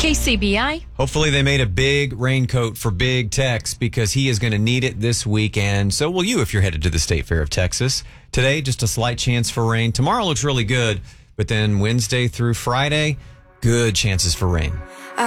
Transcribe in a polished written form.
KCBI. Hopefully they made a big raincoat for Big Tex because he is going to need it this weekend. So will you if you're headed to the State Fair of Texas. Today, just a slight chance for rain. Tomorrow looks really good, but then Wednesday through Friday, good chances for rain.